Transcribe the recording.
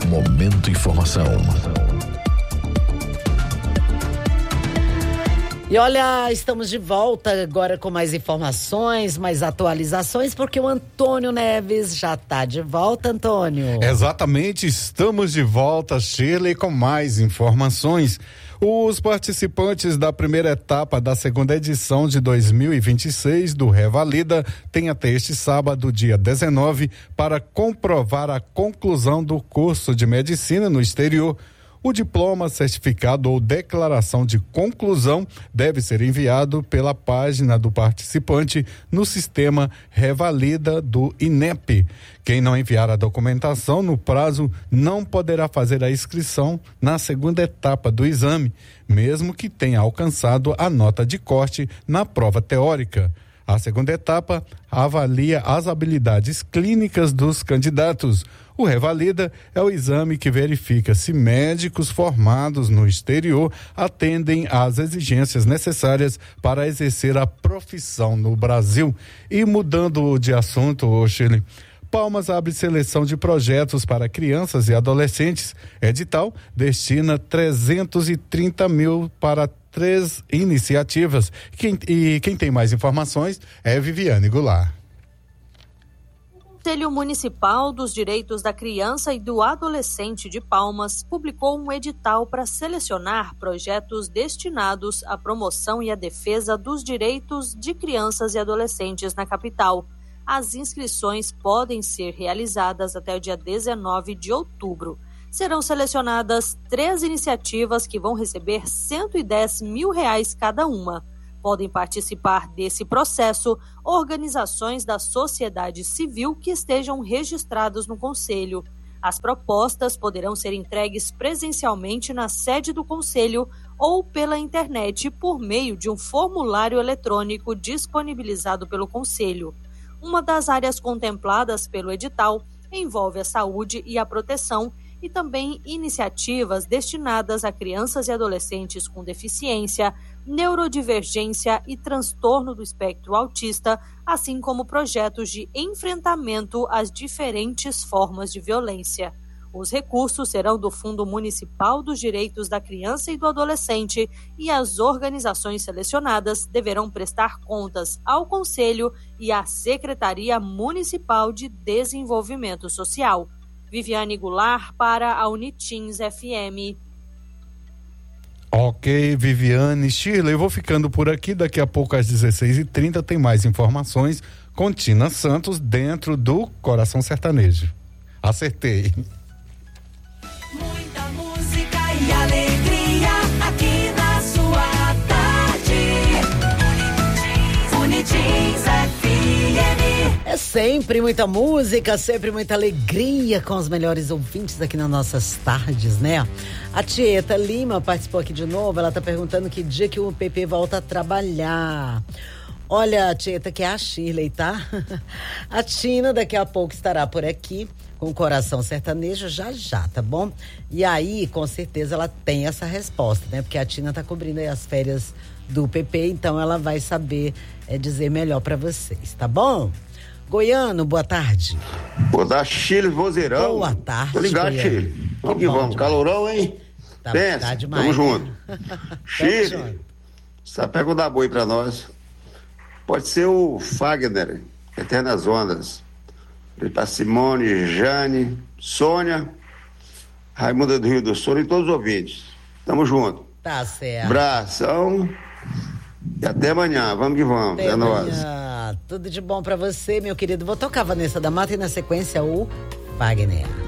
Momento Informação. E olha, estamos de volta agora com mais informações, mais atualizações, porque o Antônio Neves já está de volta, Antônio. Exatamente, estamos de volta, Shirley, com mais informações. Os participantes da primeira etapa da segunda edição de 2026 do Revalida têm até este sábado, dia 19, para comprovar a conclusão do curso de medicina no exterior. O diploma, certificado ou declaração de conclusão deve ser enviado pela página do participante no sistema Revalida do INEP. Quem não enviar a documentação no prazo não poderá fazer a inscrição na segunda etapa do exame, mesmo que tenha alcançado a nota de corte na prova teórica. A segunda etapa avalia as habilidades clínicas dos candidatos. O Revalida é o exame que verifica se médicos formados no exterior atendem às exigências necessárias para exercer a profissão no Brasil. E mudando de assunto, Shirley, Palmas abre seleção de projetos para crianças e adolescentes. Edital destina 330 mil para 3 iniciativas. Quem tem mais informações é Viviane Goulart. O Conselho Municipal dos Direitos da Criança e do Adolescente de Palmas publicou um edital para selecionar projetos destinados à promoção e à defesa dos direitos de crianças e adolescentes na capital. As inscrições podem ser realizadas até o dia 19 de outubro. Serão selecionadas 3 iniciativas que vão receber R$110 mil cada uma. Podem participar desse processo organizações da sociedade civil que estejam registradas no Conselho. As propostas poderão ser entregues presencialmente na sede do Conselho ou pela internet por meio de um formulário eletrônico disponibilizado pelo Conselho. Uma das áreas contempladas pelo edital envolve a saúde e a proteção e também iniciativas destinadas a crianças e adolescentes com deficiência, neurodivergência e transtorno do espectro autista, assim como projetos de enfrentamento às diferentes formas de violência. Os recursos serão do Fundo Municipal dos Direitos da Criança e do Adolescente e as organizações selecionadas deverão prestar contas ao Conselho e à Secretaria Municipal de Desenvolvimento Social. Viviane Goulart para a Unitins FM. Ok, Viviane. Shirley, eu vou ficando por aqui. Daqui a pouco às 16h30 tem mais informações com Tina Santos dentro do Coração Sertanejo. Acertei. Muita música e alegria aqui na sua tarde. Unitins FM. É sempre muita música, sempre muita alegria com os melhores ouvintes aqui nas nossas tardes, né? A Tieta Lima participou aqui de novo, ela tá perguntando que dia que o PP volta a trabalhar. Olha, Tieta, que é a Shirley, tá? A Tina daqui a pouco estará por aqui com o Coração Sertanejo já, tá bom? E aí, com certeza, ela tem essa resposta, né? Porque a Tina tá cobrindo aí as férias do PP, então ela vai saber dizer melhor pra vocês, tá bom? Goiano, boa tarde. Boa tarde, Chile, vozeirão. Boa tarde, tô ligado, Goiano. Chile. Vamos que vamos, calorão, hein? Pensa, tá demais, tamo junto. né? Chile, essa pega o da boi pra nós. Pode ser o Fagner, Eternas Ondas. Pra Simone, Jane, Sônia, Raimunda do Rio do Sul e todos os ouvintes. Tamo junto. Tá certo. Abração e até amanhã. Vamos que vamos. Até é amanhã. nóis. Tudo de bom pra você, meu querido. Vou tocar Vanessa da Mata e na sequência o Wagner.